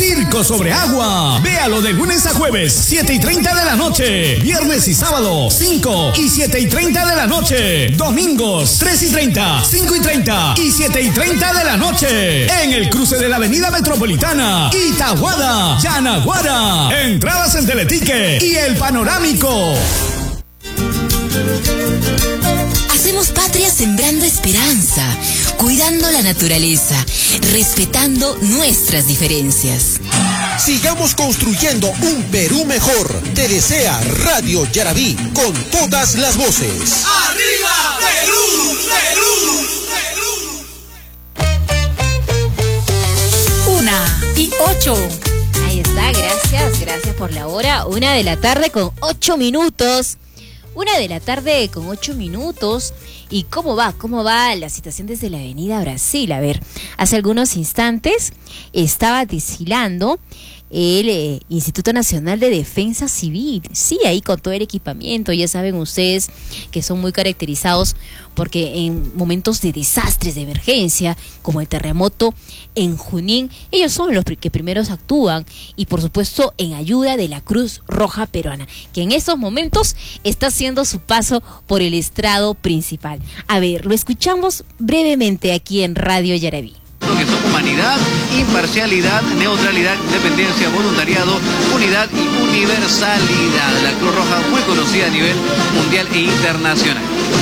Circo sobre Agua. Véalo de lunes a jueves, 7:30 de la noche. Viernes y sábado, 5 y 7:30 de la noche. Domingos, 3:30, 5:30 y 7:30 de la noche. En el cruce de la Avenida Metropolitana, Itaguada, Yanaguara. Entradas en Teletique y El Panorámico. Hacemos patria sembrando esperanza, cuidando la naturaleza, respetando nuestras diferencias. Sigamos construyendo un Perú mejor. Te desea Radio Yarabí con todas las voces. ¡Arriba Perú! ¡Perú! 1:08. Ahí está, gracias por la hora. 1:00 con 8 minutos. 1:00 con 8 minutos. ¿Y cómo va la situación desde la Avenida Brasil? A ver, hace algunos instantes estaba desfilando el Instituto Nacional de Defensa Civil. Sí, ahí con todo el equipamiento. Ya saben ustedes que son muy caracterizados porque en momentos de desastres, de emergencia, como el terremoto en Junín, ellos son los que primeros actúan, y por supuesto en ayuda de la Cruz Roja Peruana, que en estos momentos está haciendo su paso por el estrado principal. A ver, lo escuchamos brevemente aquí en Radio Yarabí. Que son humanidad, imparcialidad, neutralidad, independencia, voluntariado, unidad y universalidad. La Cruz Roja muy conocida a nivel mundial e internacional.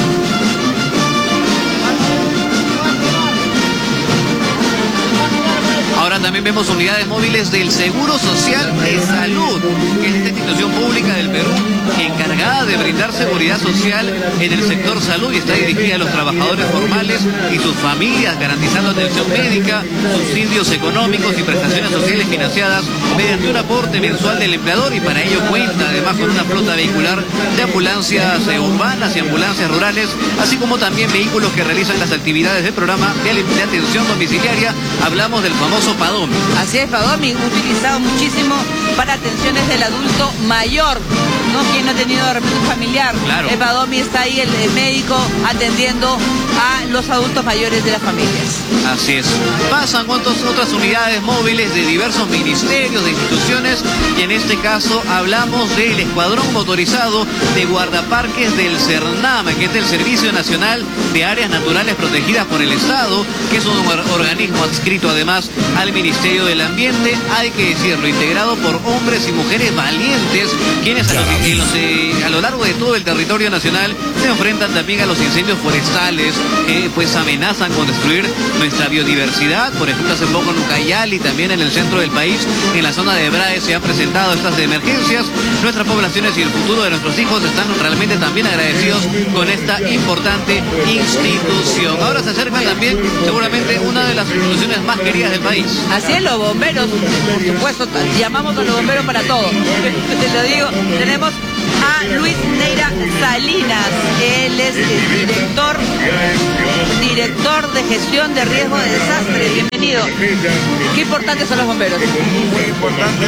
Ahora también vemos unidades móviles del Seguro Social de Salud, que es esta institución pública del Perú encargada de brindar seguridad social en el sector salud y está dirigida a los trabajadores formales y sus familias, garantizando atención médica, subsidios económicos y prestaciones sociales financiadas mediante un aporte mensual del empleador, y para ello cuenta además con una flota vehicular de ambulancias urbanas y ambulancias rurales, así como también vehículos que realizan las actividades del programa de atención domiciliaria. Hablamos del famoso PADOMI. Así es, PADOMI, utilizado muchísimo para atenciones del adulto mayor, ¿no? Quien no ha tenido de repente un familiar. Claro. El PADOMI está ahí, el médico atendiendo a los adultos mayores de las familias. Así es. Pasan otras unidades móviles de diversos ministerios, de instituciones, y en este caso hablamos del Escuadrón Motorizado de Guardaparques del CERNAM, que es el Servicio Nacional de Áreas Naturales Protegidas por el Estado, que es un organismo adscrito además al Ministerio del Ambiente, hay que decirlo, integrado por hombres y mujeres valientes, quienes a lo largo de todo el territorio nacional se enfrentan también a los incendios forestales que pues amenazan con destruir nuestra biodiversidad. Por ejemplo, hace poco en Ucayali, también en el centro del país, en la zona de Brae, se han presentado estas emergencias. Nuestras poblaciones y el futuro de nuestros hijos están realmente también agradecidos con esta importante institución. Ahora se acerca también seguramente una de las instituciones más queridas del país. Así es, los bomberos, por supuesto, llamamos a los bomberos para todo. Te lo digo, tenemos a Luis Neira Salinas, él es el director de gestión de riesgo de desastre. Bienvenido. Qué importantes son los bomberos. Muy importantes,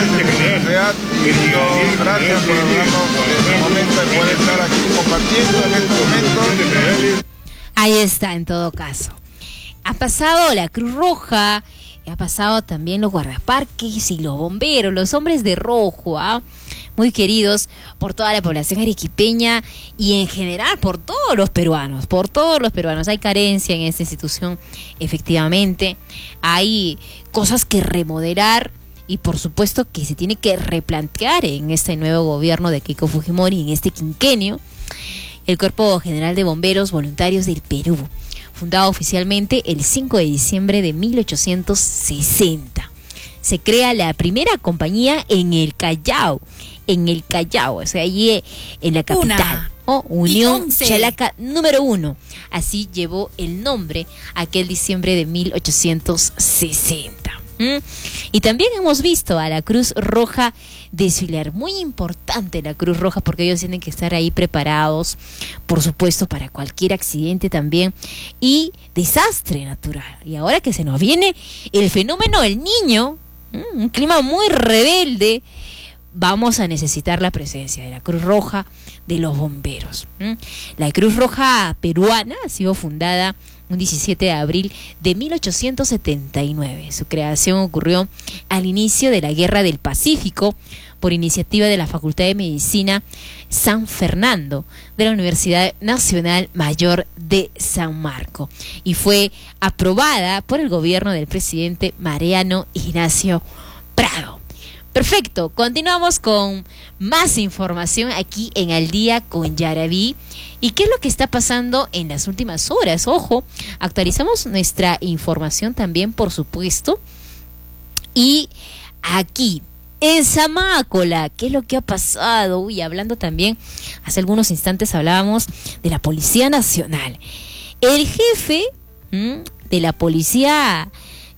y gracias por darnos este momento de poder estar aquí compartiendo en este momento. Ahí está, en todo caso. Ha pasado la Cruz Roja, ha pasado también los guardaparques y los bomberos, los hombres de rojo, muy queridos por toda la población arequipeña y en general por todos los peruanos, Hay carencia en esta institución, efectivamente, hay cosas que remodelar y por supuesto que se tiene que replantear en este nuevo gobierno de Keiko Fujimori, en este quinquenio. El Cuerpo General de Bomberos Voluntarios del Perú, fundado oficialmente el 5 de diciembre de 1860. Se crea la primera compañía en el Callao, o sea, allí en la capital. Unión Chalaca número 1. Así llevó el nombre aquel diciembre de 1860. Y también hemos visto a la Cruz Roja desfilar. Muy importante la Cruz Roja, porque ellos tienen que estar ahí preparados, por supuesto, para cualquier accidente también y desastre natural. Y ahora que se nos viene el fenómeno del Niño, un clima muy rebelde, vamos a necesitar la presencia de la Cruz Roja, de los bomberos. La Cruz Roja peruana ha sido fundada un 17 de abril de 1879. Su creación ocurrió al inicio de la Guerra del Pacífico por iniciativa de la Facultad de Medicina San Fernando de la Universidad Nacional Mayor de San Marco y fue aprobada por el gobierno del presidente Mariano Ignacio Prado. Perfecto, continuamos con más información aquí en Al Día con Yaraví. ¿Y qué es lo que está pasando en las últimas horas? Ojo, actualizamos nuestra información también, por supuesto. Y aquí, en Zamácola, ¿qué es lo que ha pasado? Uy, hablando también, hace algunos instantes hablábamos de la Policía Nacional. El jefe de la Policía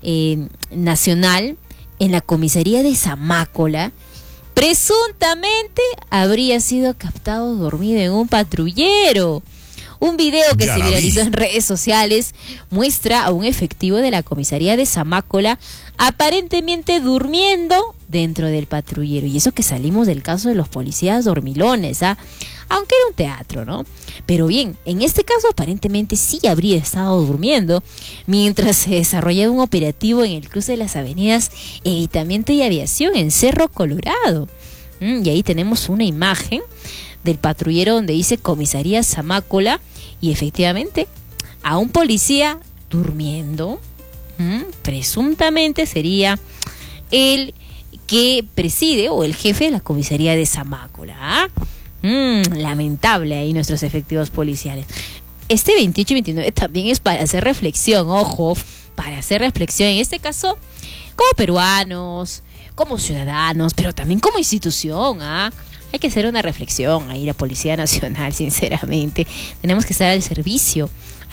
Nacional en la comisaría de Zamácola presuntamente habría sido captado dormido en un patrullero. Un video que se viralizó en redes sociales muestra a un efectivo de la comisaría de Zamácola aparentemente durmiendo dentro del patrullero. Y eso que salimos del caso de los policías dormilones, aunque era un teatro, ¿no? Pero bien, en este caso aparentemente sí habría estado durmiendo mientras se desarrollaba un operativo en el cruce de las avenidas Evitamiento y Aviación en Cerro Colorado. Y ahí tenemos una imagen del patrullero donde dice Comisaría Zamácola y efectivamente a un policía durmiendo, presuntamente sería el que preside o el jefe de la comisaría de Zamácola. Lamentable ahí nuestros efectivos policiales. Este 28 y 29 también es para hacer reflexión, ojo, para hacer reflexión, en este caso como peruanos, como ciudadanos, pero también como institución, Hay que hacer una reflexión ahí, la Policía Nacional, sinceramente. Tenemos que estar al servicio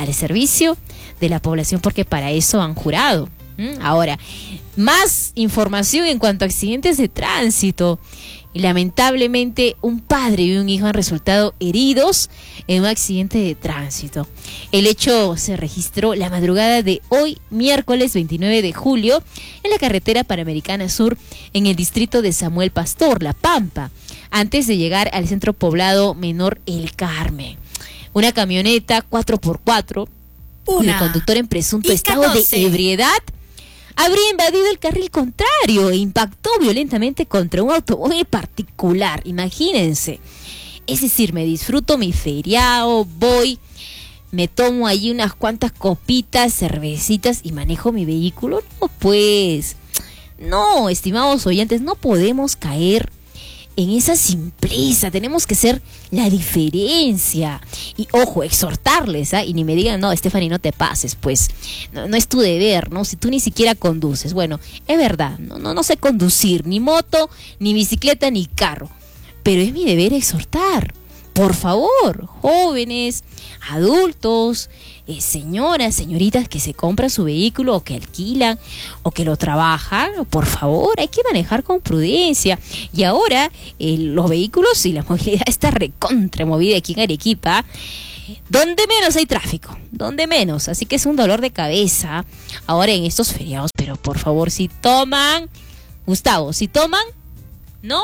de la población, porque para eso han jurado. Ahora, más información en cuanto a accidentes de tránsito. Y lamentablemente un padre y un hijo han resultado heridos en un accidente de tránsito. El hecho se registró la madrugada de hoy, miércoles 29 de julio, en la carretera Panamericana Sur, en el distrito de Samuel Pastor, La Pampa, antes de llegar al centro poblado menor El Carmen. Una camioneta 4x4, cuyo conductor en presunto estado de ebriedad habría invadido el carril contrario e impactó violentamente contra un automóvil particular. Imagínense. Es decir, me disfruto mi feriado, voy, me tomo allí unas cuantas copitas, cervecitas y manejo mi vehículo. No, pues, no, estimados oyentes, no podemos caer en esa simpleza. Tenemos que ser la diferencia. Y ojo, exhortarles, y ni me digan, no, Stephanie, no te pases, pues no es tu deber, ¿no? Si tú ni siquiera conduces. Bueno, es verdad, no sé conducir ni moto, ni bicicleta, ni carro, pero es mi deber exhortar. Por favor, jóvenes, adultos, señoras, señoritas que se compran su vehículo o que alquilan o que lo trabajan, por favor, hay que manejar con prudencia. Y ahora los vehículos y la movilidad está recontra movida aquí en Arequipa, donde menos hay tráfico, donde menos, así que es un dolor de cabeza ahora en estos feriados. Pero por favor, si toman, Gustavo, si toman, no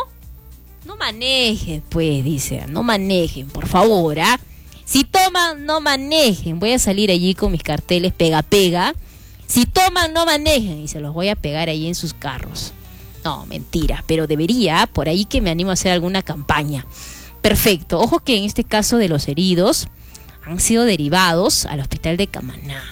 manejen, pues, dice, no manejen, por favor, Si toman, no manejen. Voy a salir allí con mis carteles pega. Si toman, no manejen. Y se los voy a pegar allí en sus carros. No, mentira, pero debería, por ahí que me animo a hacer alguna campaña. Perfecto. Ojo que en este caso de los heridos han sido derivados al hospital de Camaná.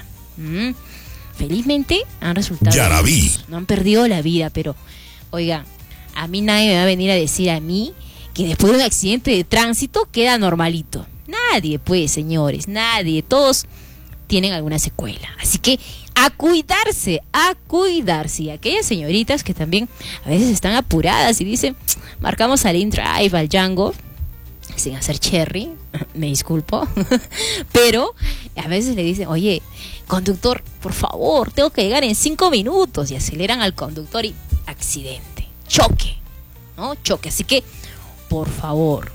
Felizmente han resultado... Yaraví. No han perdido la vida, pero, oiga, a mí nadie me va a venir a decir a mí que después de un accidente de tránsito queda normalito. Nadie, pues, señores, nadie. Todos tienen alguna secuela. Así que a cuidarse. Y aquellas señoritas que también a veces están apuradas y dicen, marcamos al InDrive, al Django, sin hacer cherry, me disculpo, pero a veces le dicen, oye, conductor, por favor, tengo que llegar en 5 minutos, y aceleran al conductor y accidente, choque. Así que, por favor.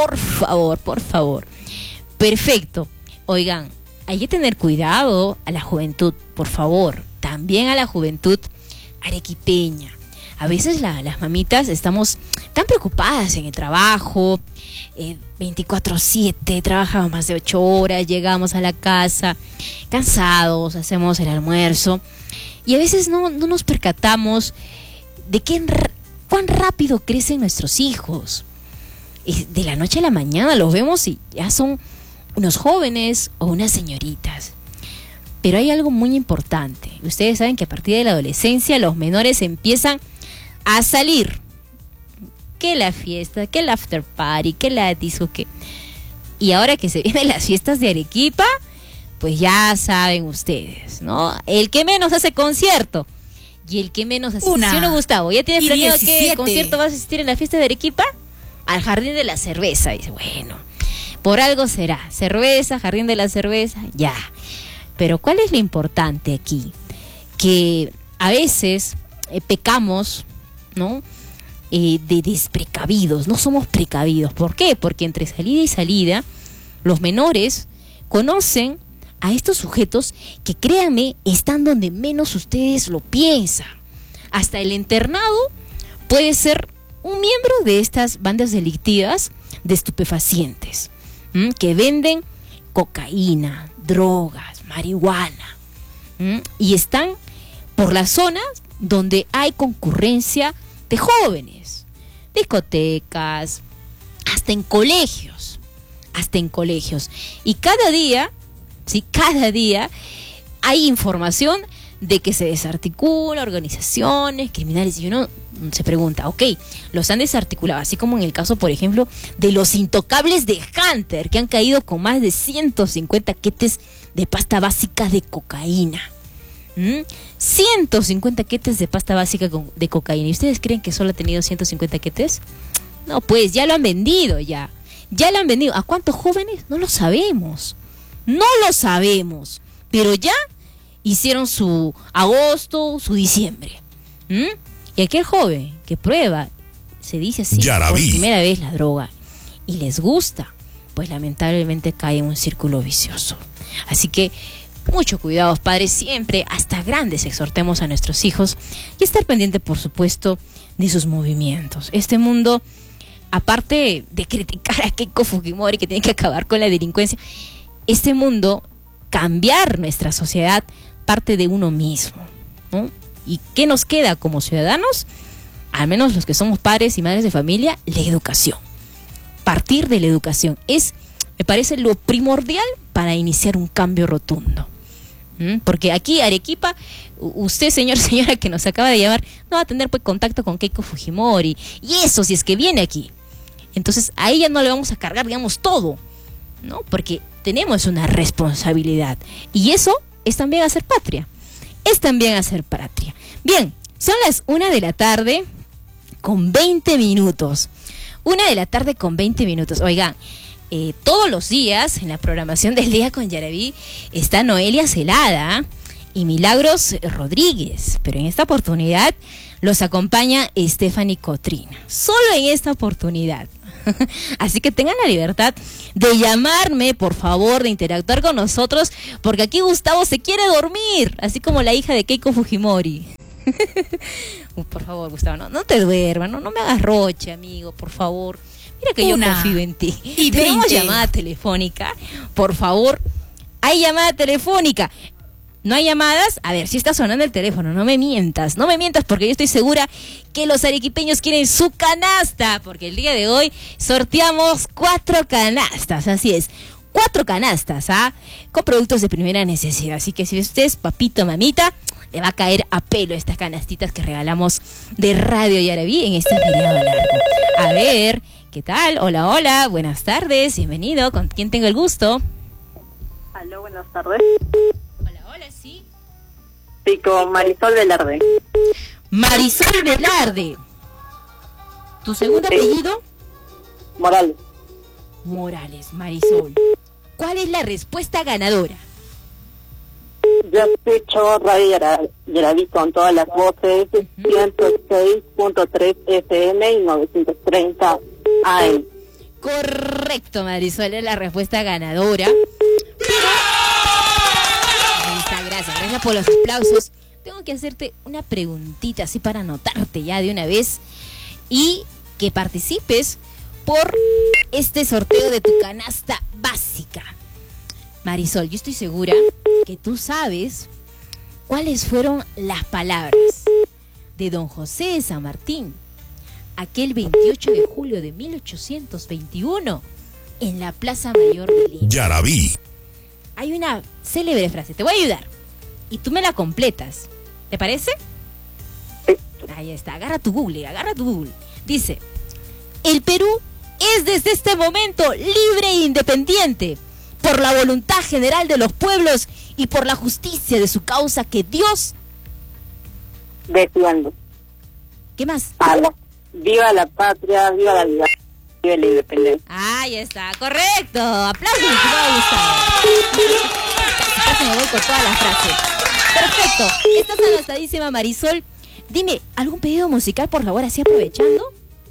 Perfecto. Oigan, hay que tener cuidado a la juventud, por favor, también a la juventud arequipeña, a veces las mamitas estamos tan preocupadas en el trabajo, 24/7, trabajamos más de 8 horas, llegamos a la casa cansados, hacemos el almuerzo y a veces no nos percatamos de cuán rápido crecen nuestros hijos. De la noche a la mañana los vemos y ya son unos jóvenes o unas señoritas. Pero hay algo muy importante. Ustedes saben que a partir de la adolescencia los menores empiezan a salir. Que la fiesta, que el after party, que la disco, que... Y ahora que se vienen las fiestas de Arequipa, pues ya saben ustedes, ¿no? El que menos hace concierto y el que menos asiste. ¿Sí o no, Gustavo? ¿Ya tienes planeado qué concierto vas a asistir en la fiesta de Arequipa? Al Jardín de la Cerveza. Dice, bueno, por algo será. Cerveza, Jardín de la Cerveza, ya. Pero ¿cuál es lo importante aquí? Que a veces pecamos, ¿no? De desprecavidos, no somos precavidos. ¿Por qué? Porque entre salida y salida, los menores conocen a estos sujetos que, créanme, están donde menos ustedes lo piensan. Hasta el internado puede ser un miembro de estas bandas delictivas de estupefacientes, que venden cocaína, drogas, marihuana, y están por las zonas donde hay concurrencia de jóvenes, discotecas, hasta en colegios, y cada día hay información de que se desarticulan organizaciones criminales y uno se pregunta, ok, los han desarticulado, así como en el caso, por ejemplo, de los intocables de Hunter, que han caído con más de 150 quetes de pasta básica de cocaína. 150 quetes de pasta básica de cocaína. ¿Y ustedes creen que solo ha tenido 150 quetes? No, pues ya lo han vendido, ya lo han vendido. ¿A cuántos jóvenes? No lo sabemos, pero ya hicieron su agosto, su diciembre. Y aquel joven que prueba, se dice así, por primera vez la droga, y les gusta, pues lamentablemente cae en un círculo vicioso. Así que mucho cuidado, padres, siempre, hasta grandes, exhortemos a nuestros hijos y estar pendiente, por supuesto, de sus movimientos. Este mundo, aparte de criticar a Keiko Fujimori, que tiene que acabar con la delincuencia, este mundo, cambiar nuestra sociedad, parte de uno mismo, ¿no? ¿Y qué nos queda como ciudadanos? Al menos los que somos padres y madres de familia, la educación. Partir de la educación me parece lo primordial para iniciar un cambio rotundo. Porque aquí, Arequipa, usted, señora que nos acaba de llamar, no va a tener pues contacto con Keiko Fujimori. Y eso, si es que viene aquí. Entonces, a ella no le vamos a cargar, digamos, todo, ¿no? Porque tenemos una responsabilidad. Y eso es también hacer patria. Bien, son las 1 de la tarde con 20 minutos. 1 de la tarde con 20 minutos. Oigan, todos los días en la programación del Día con Yaraví está Noelia Celada y Milagros Rodríguez, pero en esta oportunidad los acompaña Stephanie Cotrina. Solo en esta oportunidad. Así que tengan la libertad de llamarme, por favor, de interactuar con nosotros, porque aquí Gustavo se quiere dormir, así como la hija de Keiko Fujimori. Por favor, Gustavo, no te duermas, no me hagas roche, amigo, por favor. Mira que yo confío en ti. Y tenemos llamada telefónica, por favor. Hay llamada telefónica. ¿No hay llamadas? A ver, si está sonando el teléfono, no me mientas, porque yo estoy segura que los arequipeños quieren su canasta, porque el día de hoy sorteamos 4 canastas, así es, 4 canastas, con productos de primera necesidad. Así que si usted es papito, mamita, le va a caer a pelo estas canastitas que regalamos de Radio Yaraví en este feriado largo. A ver, ¿qué tal? Hola, buenas tardes, bienvenido, ¿con quién tengo el gusto? Aló, buenas tardes. Hola, sí. Sí, con Marisol Velarde. Marisol Velarde. ¿Tu segundo apellido? Morales, Marisol. ¿Cuál es la respuesta ganadora? Yo escucho Radio Yaraví con todas las voces, 106.3 FM y 930 AM. Correcto, Marisol, es la respuesta ganadora. Ahí está, gracias por los aplausos. tengo que hacerte una preguntita así para anotarte ya de una vez y que participes por este sorteo de tu canasta básica. Marisol, yo estoy segura que tú sabes cuáles fueron las palabras de don José de San Martín aquel 28 de julio de 1821 en la Plaza Mayor de Lima. Yarabí. Hay una célebre frase, te voy a ayudar y tú me la completas. ¿Te parece? Ahí está, agarra tu Google. Dice, el Perú es desde este momento libre e independiente por la voluntad general de los pueblos y por la justicia de su causa que Dios... Defiendo. ¿Qué más? Viva la patria, viva la vida, viva la independencia. Ahí está, correcto. Aplausos, estimado Gustavo. Casi me voy con toda la frase. Perfecto. Estás anotadísima, Marisol. Dime, ¿algún pedido musical, por favor, así aprovechando?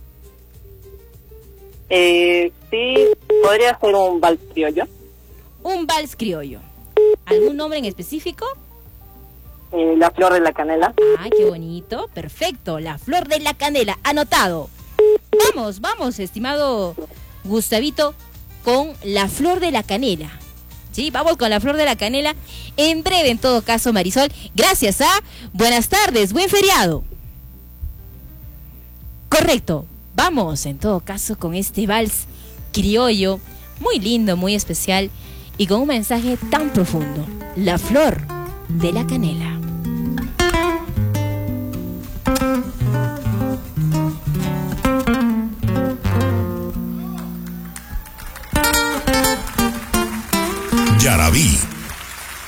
Sí, podría ser un vals criollo. Un vals criollo. ¿Algún nombre en específico? La flor de la canela. Ay, qué bonito. Perfecto, la flor de la canela. Anotado. Vamos, estimado Gustavito, con la flor de la canela. Sí, vamos con la flor de la canela. En breve, en todo caso, Marisol. Gracias, buenas tardes, buen feriado. Correcto. Vamos, en todo caso, con este vals criollo, muy lindo, muy especial, y con un mensaje tan profundo. La flor de la canela.